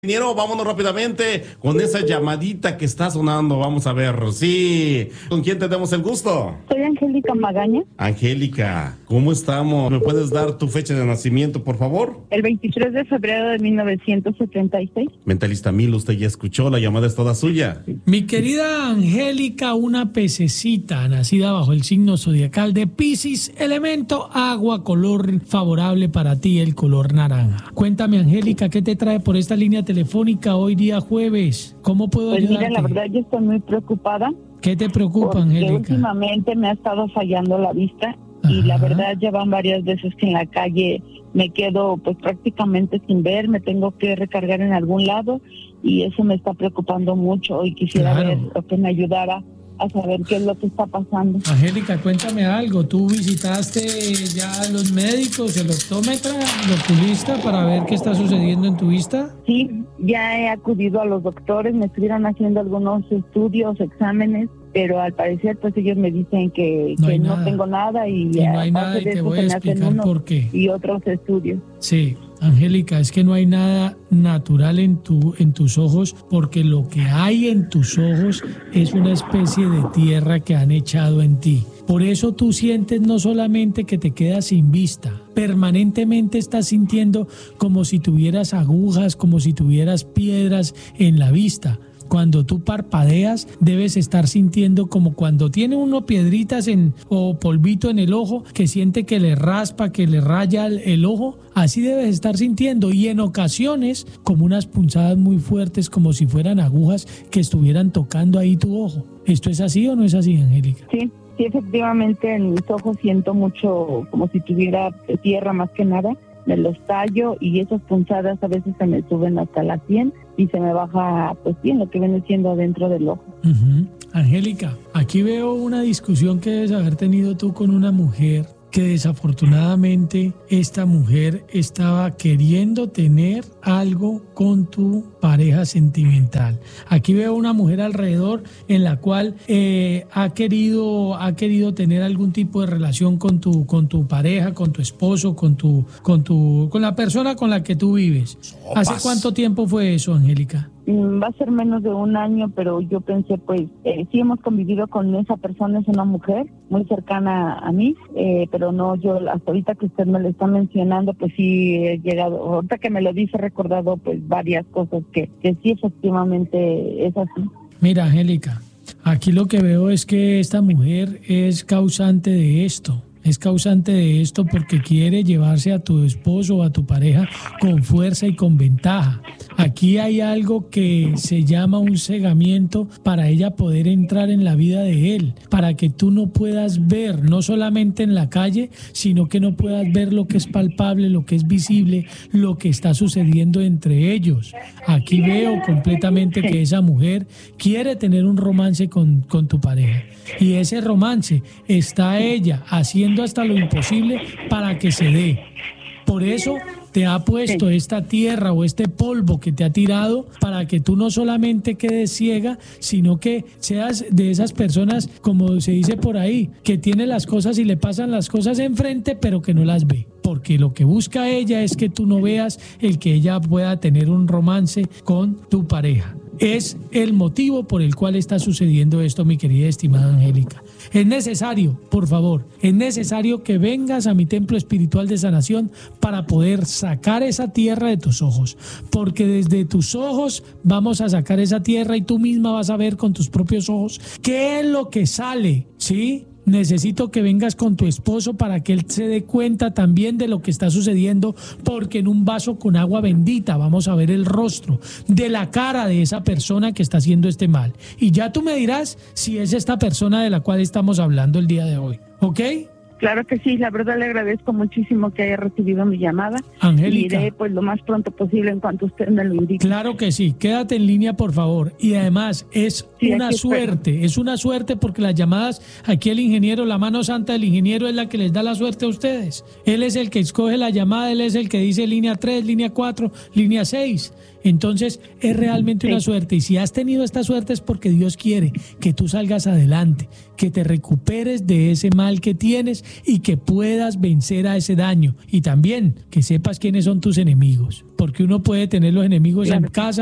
Ingeniero, vámonos rápidamente con esa llamadita que está sonando. Vamos a ver, sí. ¿Con quién tenemos el gusto? Soy Angélica Magaña. Angélica, ¿cómo estamos? ¿Me puedes dar tu fecha de nacimiento, por favor? El 23 de febrero de 1976. Mentalista Mil, usted ya escuchó, la llamada es toda suya. Mi querida Angélica, una pececita nacida bajo el signo zodiacal de Piscis, elemento agua, color favorable para ti, el color naranja. Cuéntame, Angélica, ¿qué te trae por esta línea telefónica hoy día jueves? ¿Cómo puedo ayudarte? Mira, la verdad yo estoy muy preocupada. ¿Qué te preocupa, Angélica? Últimamente me ha estado fallando la vista. Ajá. Y la verdad llevan varias veces que en la calle me quedo pues prácticamente sin ver, me tengo que recargar en algún lado y eso me está preocupando mucho y quisiera ver o que me ayudara a saber qué es lo que está pasando. Angélica, cuéntame algo. ¿Tú visitaste ya los médicos, el optómetra, el oculista para ver qué está sucediendo en tu vista? Sí, ya he acudido a los doctores, me estuvieron haciendo algunos estudios, exámenes, pero al parecer pues ellos me dicen que no tengo nada y no hay nada y te voy a explicar por qué. Y otros estudios. Sí, Angélica, es que no hay nada natural en tus ojos, porque lo que hay en tus ojos es una especie de tierra que han echado en ti. Por eso tú sientes no solamente que te quedas sin vista, permanentemente estás sintiendo como si tuvieras agujas, como si tuvieras piedras en la vista. Cuando tú parpadeas, debes estar sintiendo como cuando tiene uno piedritas o polvito en el ojo, que siente que le raspa, que le raya el ojo. Así debes estar sintiendo. Y en ocasiones, como unas punzadas muy fuertes, como si fueran agujas que estuvieran tocando ahí tu ojo. ¿Esto es así o no es así, Angélica? Sí, efectivamente, en mis ojos siento mucho como si tuviera tierra más que nada. Me los tallo y esas punzadas a veces se me suben hasta la 100 y se me baja pues bien lo que viene siendo adentro del ojo. Angélica, aquí veo una discusión que debes haber tenido tú con una mujer, que desafortunadamente esta mujer estaba queriendo tener algo con tu pareja sentimental. Aquí veo una mujer alrededor en la cual ha querido tener algún tipo de relación con tu pareja, con tu esposo, con la persona con la que tú vives. ¿Hace cuánto tiempo fue eso, Angélica? Va a ser menos de un año, pero yo pensé, pues, sí hemos convivido con esa persona, es una mujer muy cercana a mí, pero no, yo hasta ahorita que usted me lo está mencionando, pues sí he llegado, ahorita que me lo dice, he recordado pues varias cosas que sí efectivamente es así. Mira, Angélica, aquí lo que veo es que esta mujer es causante de esto. Es causante de esto porque quiere llevarse a tu esposo o a tu pareja con fuerza y con ventaja. Aquí hay algo que se llama un cegamiento para ella poder entrar en la vida de él, para que tú no puedas ver, no solamente en la calle, sino que no puedas ver lo que es palpable, lo que es visible, lo que está sucediendo entre ellos. Aquí veo completamente que esa mujer quiere tener un romance con tu pareja. Y ese romance está ella haciendo hasta lo imposible para que se dé. Por eso te ha puesto esta tierra o este polvo que te ha tirado para que tú no solamente quedes ciega, sino que seas de esas personas, como se dice por ahí, que tiene las cosas y le pasan las cosas enfrente, pero que no las ve. Porque lo que busca ella es que tú no veas el que ella pueda tener un romance con tu pareja. Es el motivo por el cual está sucediendo esto, mi querida estimada Angélica. Es necesario, por favor, es necesario que vengas a mi templo espiritual de sanación para poder sacar esa tierra de tus ojos. Porque desde tus ojos vamos a sacar esa tierra y tú misma vas a ver con tus propios ojos qué es lo que sale, ¿sí? Necesito que vengas con tu esposo para que él se dé cuenta también de lo que está sucediendo, porque en un vaso con agua bendita vamos a ver el rostro de la cara de esa persona que está haciendo este mal. Y ya tú me dirás si es esta persona de la cual estamos hablando el día de hoy, ¿ok? Claro que sí, la verdad le agradezco muchísimo que haya recibido mi llamada. Angélica. Iré pues lo más pronto posible en cuanto usted me lo indique. Claro que sí, quédate en línea por favor. Y además es una suerte porque las llamadas, aquí el ingeniero, la mano santa del ingeniero es la que les da la suerte a ustedes. Él es el que escoge la llamada, él es el que dice línea 3, línea 4, línea 6. Entonces es realmente una suerte, y si has tenido esta suerte es porque Dios quiere que tú salgas adelante, que te recuperes de ese mal que tienes y que puedas vencer a ese daño, y también que sepas quiénes son tus enemigos. porque uno puede tener los enemigos en casa